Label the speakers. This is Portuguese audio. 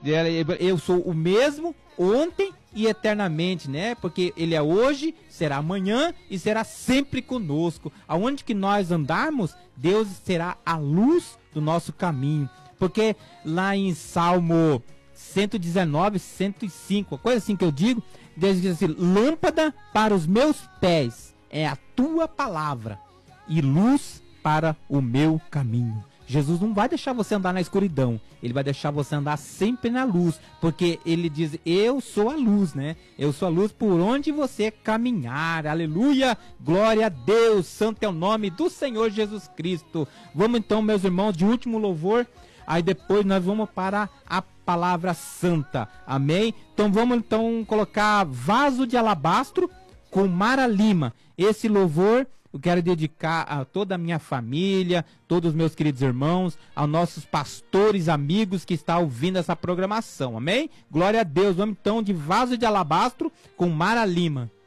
Speaker 1: Eu sou o mesmo ontem e eternamente, né? Porque ele é hoje, será amanhã e será sempre conosco. Aonde que nós andarmos, Deus será a luz do nosso caminho. Porque lá em Salmo 119, 105, coisa assim que eu digo, Deus diz assim: lâmpada para os meus pés é a tua palavra e luz para o meu caminho. Jesus não vai deixar você andar na escuridão, ele vai deixar você andar sempre na luz, porque ele diz: eu sou a luz, né? Eu sou a luz por onde você caminhar. Aleluia, glória a Deus, santo é o nome do Senhor Jesus Cristo. Vamos então, meus irmãos, de último louvor, aí depois nós vamos para a palavra santa, amém? Então vamos então colocar Vaso de Alabastro com Mara Lima. Esse louvor eu quero dedicar a toda a minha família, todos os meus queridos irmãos, aos nossos pastores, amigos que estão ouvindo essa programação, amém? Glória a Deus. Vamos então de Vaso de Alabastro com Mara Lima.